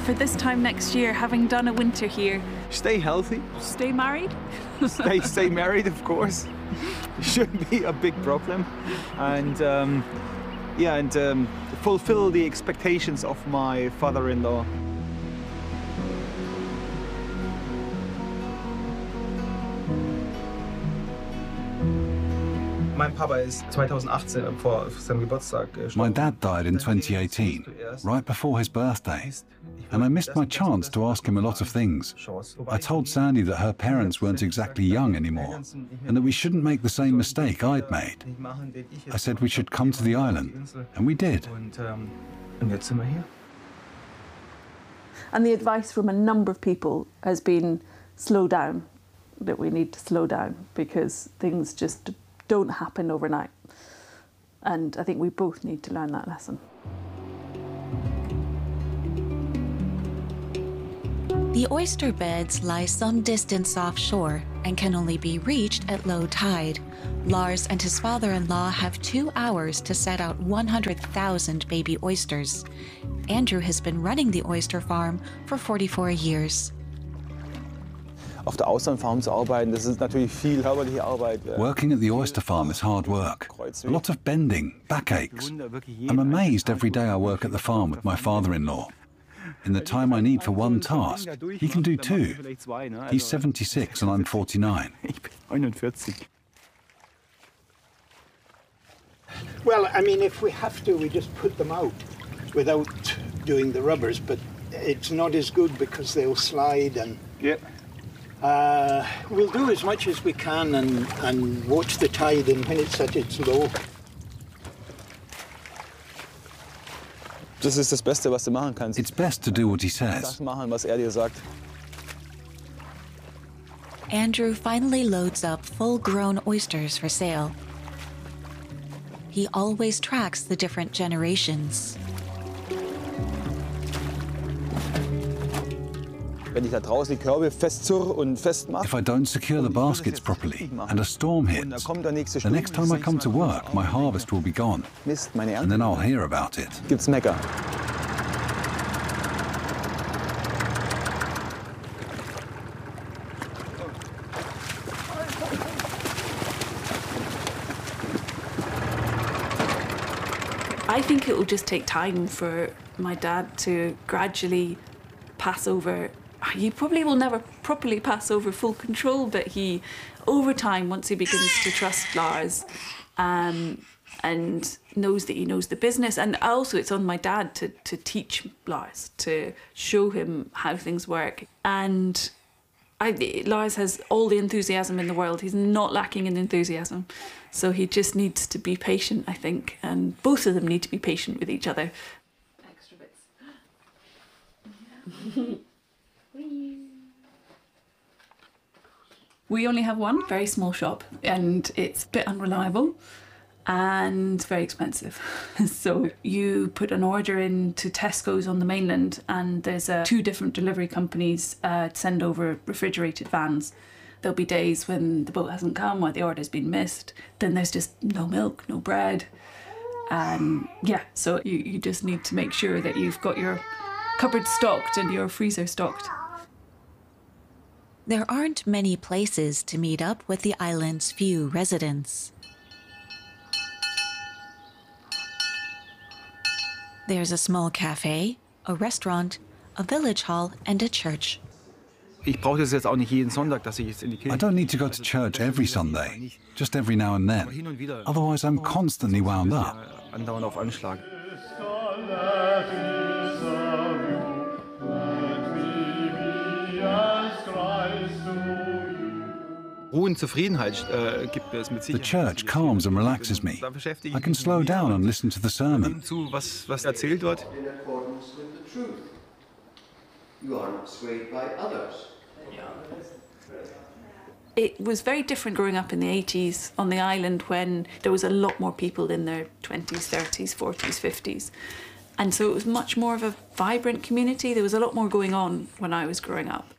for this time next year, having done a winter here? Stay healthy. Stay married? Stay married, of course. Shouldn't be a big problem. And fulfill the expectations of my father-in-law. My dad died in 2018, right before his birthday, and I missed my chance to ask him a lot of things. I told Sandy that her parents weren't exactly young anymore, and that we shouldn't make the same mistake I'd made. I said we should come to the island, and we did. And the advice from a number of people has been slow down, that we need to slow down because things just don't happen overnight. And I think we both need to learn that lesson. The oyster beds lie some distance offshore and can only be reached at low tide. Lars and his father-in-law have 2 hours to set out 100,000 baby oysters. Andrew has been running the oyster farm for 44 years. Working at the oyster farm is hard work. A lot of bending, backaches. I'm amazed every day I work at the farm with my father-in-law. In the time I need for one task, he can do 2. He's 76 and I'm 49. Well, I mean, if we have to, we just put them out without doing the rubbers, but it's not as good because they'll slide and... Yeah. We'll do as much as we can and watch the tide, and when it's at its low. It's best to do what he says. Andrew finally loads up full-grown oysters for sale. He always tracks the different generations. If I don't secure the baskets properly and a storm hits, the next time I come to work, my harvest will be gone. And then I'll hear about it. I think it will just take time for my dad to gradually pass over. He probably will never properly pass over full control, but he, over time, once he begins to trust Lars and knows that he knows the business, and also it's on my dad to teach Lars, to show him how things work. And Lars has all the enthusiasm in the world. He's not lacking in enthusiasm. So he just needs to be patient, I think, and both of them need to be patient with each other. Extra bits. We only have one very small shop, and it's a bit unreliable and very expensive. So you put an order in to Tesco's on the mainland, and there's 2 different delivery companies send over refrigerated vans. There'll be days when the boat hasn't come or the order's been missed. Then there's just no milk, no bread. And yeah, so you just need to make sure that you've got your cupboard stocked and your freezer stocked. There aren't many places to meet up with the island's few residents. There's a small cafe, a restaurant, a village hall, and a church. I don't need to go to church every Sunday, just every now and then. Otherwise, I'm constantly wound up. The church calms and relaxes me. I can slow down and listen to the sermon. You are not swayed by others. It was very different growing up in the 80s on the island, when there was a lot more people in their 20s, 30s, 40s, 50s. And so it was much more of a vibrant community. There was a lot more going on when I was growing up.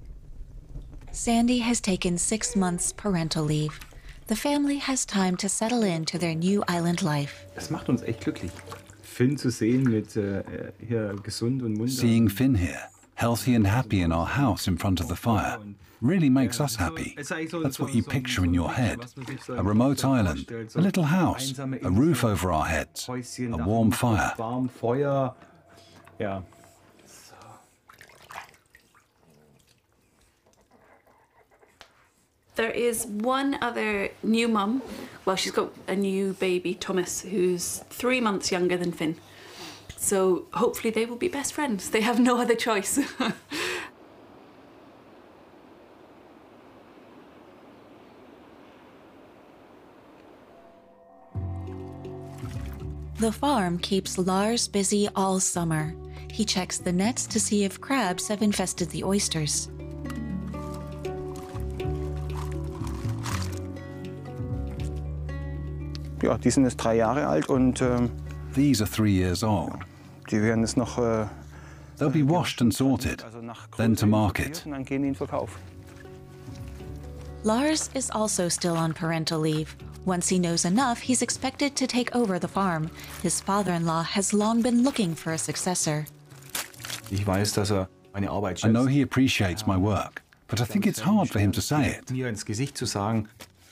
Sandy has taken 6 months parental leave. The family has time to settle into their new island life. Seeing Finn here, healthy and happy in our house in front of the fire, really makes us happy. That's what you picture in your head. A remote island, a little house, a roof over our heads, a warm fire. Yeah. There is one other new mum. Well, she's got a new baby, Thomas, who's 3 months younger than Finn. So hopefully they will be best friends. They have no other choice. The farm keeps Lars busy all summer. He checks the nets to see if crabs have infested the oysters. Ja, die sind jetzt 3 Jahre alt und These are 3 years old. die werden jetzt noch They'll be washed and sorted, then to market. und dann gehen die in den Verkauf. Lars is also still on parental leave. Once he knows enough, he's expected to take over the farm. His father-in-law has long been looking for a successor. Ich weiß, dass meine Arbeit I know he appreciates my work, but I think it's hard for him to say it. Mir ins Gesicht zu sagen.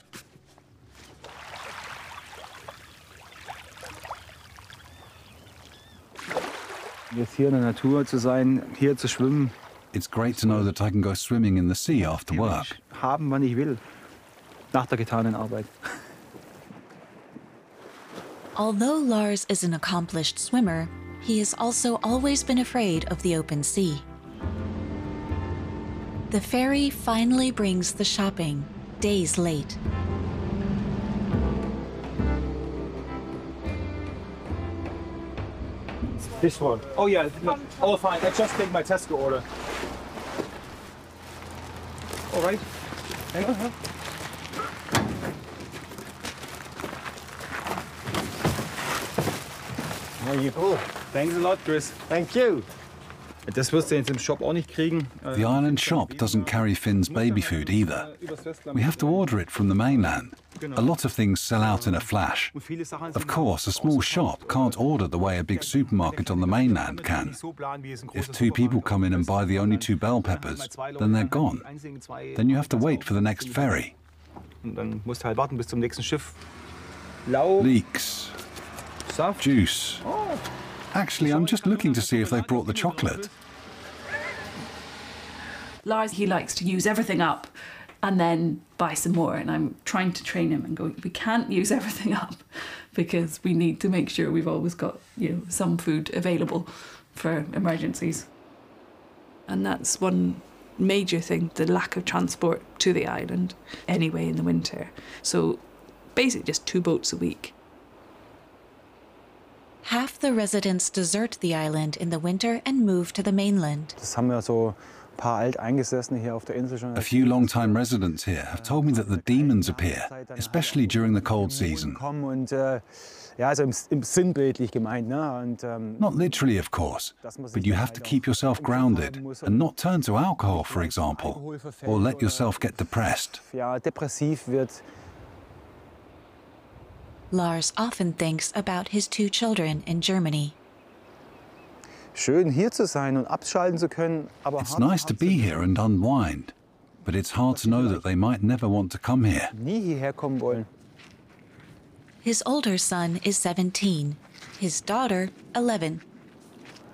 Jetzt hier in der Natur zu sein, hier zu schwimmen, It's great to know that I can go swimming in the sea after work. haben, wann ich will, nach der getanen Arbeit. Although Lars is an accomplished swimmer, he has also always been afraid of the open sea. The ferry finally brings the shopping, days late. This one. Oh yeah, no, all fine. I just take my Tesco order. All right. Hang on. Huh? There you go. Thanks a lot, Chris. Thank you. Das wirst du jetzt im Shop auch nicht kriegen. The island shop doesn't carry Finn's baby food either. We have to order it from the mainland. A lot of things sell out in a flash. Of course, a small shop can't order the way a big supermarket on the mainland can. If 2 people come in and buy the only 2 bell peppers, then they're gone. Then you have to wait for the next ferry. Und dann musst du halt warten bis zum nächsten Schiff. Lau, Leeks, Saft. juice. Actually, I'm just looking to see if they brought the chocolate. Lars, he likes to use everything up and then buy some more. And I'm trying to train him and go, we can't use everything up because we need to make sure we've always got, some food available for emergencies. And that's one major thing, the lack of transport to the island anyway in the winter. So basically just 2 boats a week. Half the residents desert the island in the winter and move to the mainland. Das haben wir so ein paar Alteingesessene hier auf der Insel schon. A few long-time residents here have told me that the demons appear, especially during the cold season. Kommen und ja, also im sinnbildlich gemeint, ne? Und Not literally, of course, but you have to keep yourself grounded and not turn to alcohol, for example, or let yourself get depressed. ja, depressiv wird. Lars often thinks about his 2 children in Germany. Schön hier zu sein und abschalten zu können, aber It's nice to be here and unwind, but it's hard to know that they might never want to come here. nie hierher kommen wollen. His older son is 17, his daughter 11.